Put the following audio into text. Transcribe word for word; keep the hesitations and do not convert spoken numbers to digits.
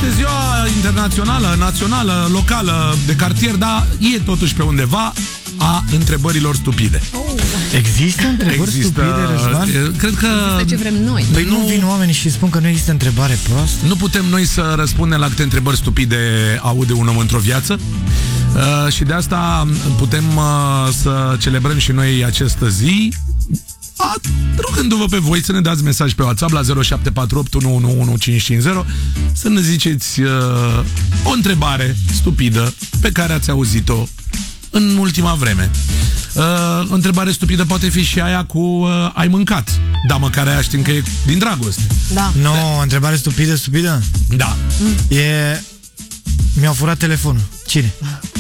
Este ziua internațională, națională, locală, de cartier, dar e totuși pe undeva a întrebărilor stupide. Oh. Există întrebări există, stupide, Răzvan? Cred că... Există ce vrem noi. Păi nu vin oamenii și spun că nu există întrebare proastă? Nu putem noi să răspundem la câte întrebări stupide aude un om într-o viață. Uh, și de asta putem uh, să celebrăm și noi această zi, a, rugându-vă pe voi să ne dați mesaj pe WhatsApp la zero șapte patru opt unu unu unu cinci cinci zero să ne ziceți uh, o întrebare stupidă pe care ați auzit-o în ultima vreme. Uh, o întrebare stupidă poate fi și aia cu uh, ai mâncat, dar măcar aia știm că e din dragoste. Da. Nu, no, o întrebare stupidă, stupidă? Da. E... Mi-au furat telefonul. Cine?